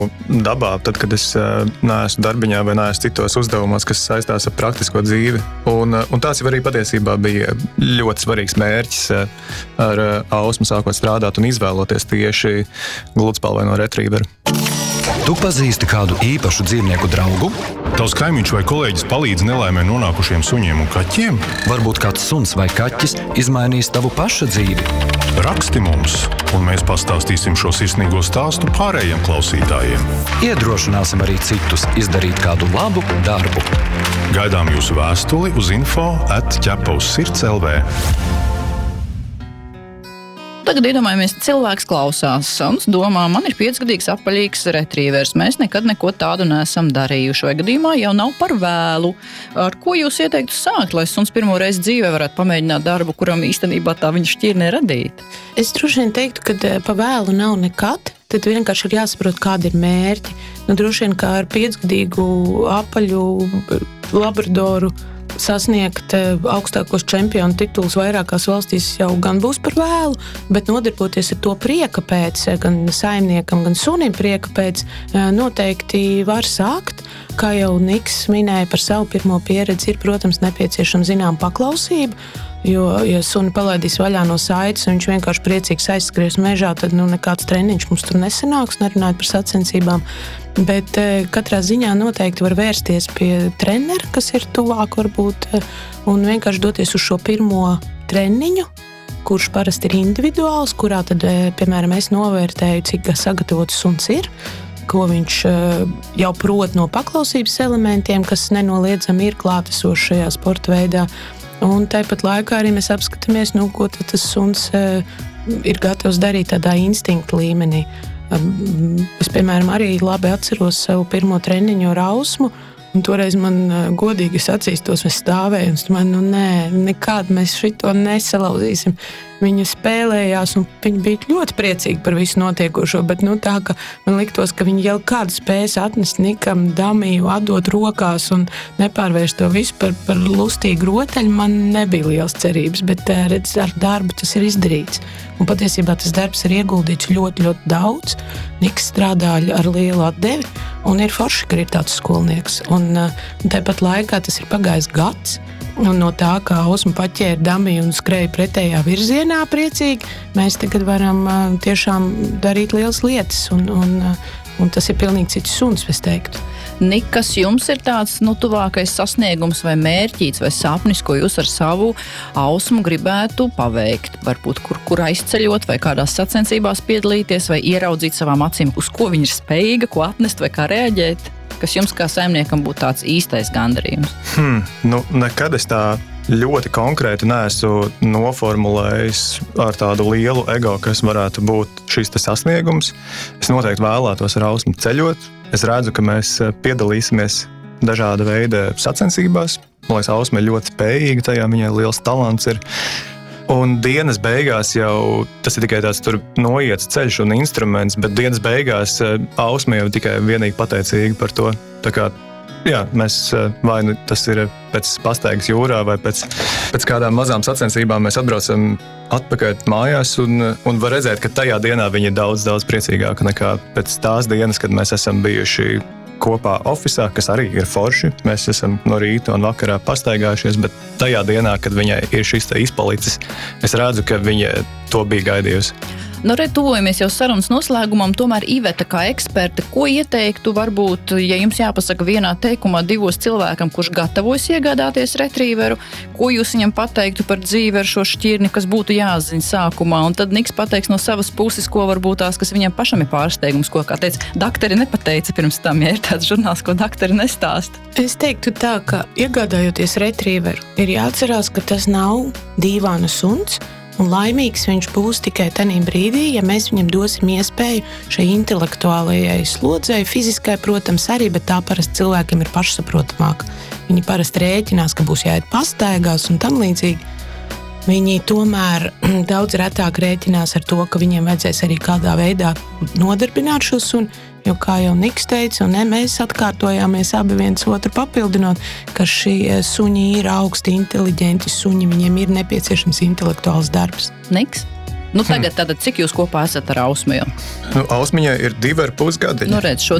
dabā, tad, kad es neesmu darbiņā vai neesmu citos uzdevumos, kas saistās ar praktisko dzīvi. Un tāds jau arī patiesībā bija ļoti svarīgs mērķis ar Ausmu sākot strādāt un izvēloties tieši gludspalvaino retrieveru. Tu pazīsti kādu īpašu dzīvnieku draugu? Tavs kaimiņš vai kolēģis palīdz nelaimē nonākušiem suņiem un kaķiem? Varbūt kāds suns vai kaķis izmainīs tavu paša dzīvi? Raksti mums, un mēs pastāstīsim šo sirsnīgo stāstu pārējiem klausītājiem. Iedrošināsim arī citus izdarīt kādu labu darbu. Gaidām jūsu vēstuli uz info@ķepauzsirds.lv. Tagad iedomājamies, cilvēks klausās un domā, man ir 5-gadīgs apaļīgs retrievers. Mēs nekad neko tādu neesam darījuši. Vai gadījumā jau nav par vēlu? Ar ko jūs ieteiktu sākt, lai suns pirmo reizi dzīvē varētu pamēģināt darbu, kuram īstenībā tā viņa šķirne radīta? Es droši vien teiktu, ka pa vēlu nav nekad. Tad vienkārši ir jāsaprot, kādi ir mērķi. Droši vien, kā ar 5-gadīgu apaļu labradoru sasniegt augstākos čempionu titulus vairākās valstīs jau gan būs par vēlu, bet nodarboties ar to prieka pēc, gan saimniekam, gan sunim prieka pēc, noteikti var sākt. Kā jau Niks minēja par savu pirmo pieredzi, ir, protams, nepieciešama zinām paklausība, jo, ja suni palaidīs vaļā no saites un viņš vienkārši priecīgs aizskries mežā, tad nekāds treniņš mums tur nesanāks, nerunājot par sacensībām. Bet katrā ziņā noteikti var vērsties pie trenera, kas ir tuvāk varbūt, un vienkārši doties uz šo pirmo treniņu, kurš parasti ir individuāls, kurā tad, piemēram, es novērtēju, cik sagatavots suns ir, ko viņš jau prot no paklausības elementiem, kas nenoliedzami ir klātesoši šajā sporta veidā. Un tāpat laikā arī mēs apskatāmies, ko tas suns ir gatavs darīt tādā instinkta līmenī. Es, piemēram, arī labi atceros savu pirmo treniņu ar Ausmu, un toreiz man godīgi atzīstos, mēs stāvējam, un man, nekād mēs šito nesalauzīsim. Viņa spēlējās, un viņa bija ļoti priecīga par visu notiekošo, bet tā, ka man liktos, ka viņa jau kādu spējas atnest Nikam damiju, atdot rokās un nepārvērst to visu par lustīgu rotaļu, man nebija liels cerības, bet redz, ar darbu tas ir izdarīts. Un patiesībā tas darbs ir ieguldīts ļoti, ļoti daudz. Niks strādā ar lielu atdevi, un ir forši, ka ir tāds skolnieks. Un tāpat laikā tas ir pagājis gads, un no tā, kā Ausma paķēra damiju un skrēja pretējā virzienā priecīgi, mēs tagad varam tiešām darīt lielas lietas, un tas ir pilnīgi cits suns, es teiktu. Nik, kas jums ir tāds tuvākais sasniegums vai mērķīts vai sapnis, ko jūs ar savu Ausmu gribētu paveikt? Varbūt kur aizceļot vai kādās sacensībās piedalīties vai ieraudzīt savām acīm, uz ko viņa ir spējīga, ko atnest vai kā reaģēt? Kas jums kā saimniekam būtu tāds īstais gandarījums? Nekad es tā ļoti konkrēti neesmu noformulējis ar tādu lielu ego, kas varētu būt šis sasniegums. Es noteikti vēlētos ar Ausmu ceļot. Es redzu, ka mēs piedalīsimies dažāda veida sacensībās. Man liekas, Ausma ir ļoti spējīga, tajā viņai liels talants ir. Un dienas beigās jau tas ir tikai tāds tur noiets ceļš un instruments, bet dienas beigās Ausma jau tikai vienīgi pateicīga par to. Tā kā, jā, mēs vai tas ir pēc pastaigas jūrā vai pēc kādām mazām sacensībām mēs atbraucam atpakaļ mājās un var redzēt, ka tajā dienā viņa ir daudz, daudz priecīgāka nekā pēc tās dienas, kad mēs esam bijuši kopā ofisā, kas arī ir forši. Mēs esam no rīta un vakarā pastaigājušies, bet tajā dienā, kad viņai ir šis izpalicis, es redzu, ka viņa to bija gaidījusi. Tuvojamies jau sarunas noslēgumam, tomēr Iveta kā eksperte, ko ieteiktu varbūt, ja jums jāpasaka vienā teikumā 2 cilvēkam, kurš gatavojas iegādāties retrieveru, ko jūs viņam pateiktu par dzīvi ar šo šķirni, kas būtu jāzina sākumā, un tad Niks pateiks no savas puses, ko varbūt tās, kas viņam pašam ir pārsteigums, ko, kā teica, dakteri nepateica pirms tam, ja ir tāds žurnāls, ko dakteri nestāsta. Es teiktu tā, ka iegādājoties retrieveru, ir jāatcerās, ka tas nav dīvāna suns, un laimīgs viņš būs tikai tajā brīdī, ja mēs viņam dosim iespēju šai intelektuālajai slodzei, fiziskai, protams, arī, bet tā parasti cilvēkiem ir pašsaprotamāk. Viņi parasti rēķinās, ka būs jāiet pastaigās un tam līdzīgi. Viņi tomēr daudz retāk rēķinās ar to, ka viņiem vajadzēs arī kādā veidā nodarbināt šo suni, jo, kā jau Niks teica, un mēs atkārtojāmies abi viens otru papildinot, ka šie suņi ir augsti inteliģenti suņi, viņiem ir nepieciešams intelektuāls darbs. Niks? Nu, tagad, cik jūs kopā esat ar Ausmiju? Ausmiņai ir 2,5 gadi. Nu, redz, šo